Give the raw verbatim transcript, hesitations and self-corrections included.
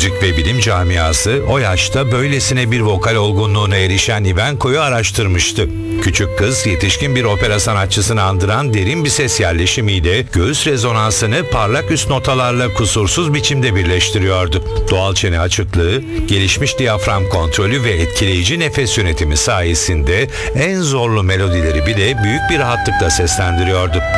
müzik ve bilim camiası o yaşta böylesine bir vokal olgunluğuna erişen Ivanko'yu araştırmıştı. Küçük kız yetişkin bir opera sanatçısını andıran derin bir ses yerleşimiyle göğüs rezonansını parlak üst notalarla kusursuz biçimde birleştiriyordu. Doğal çene açıklığı, gelişmiş diyafram kontrolü ve etkileyici nefes yönetimi sayesinde en zorlu melodileri bile büyük bir rahatlıkla seslendiriyordu.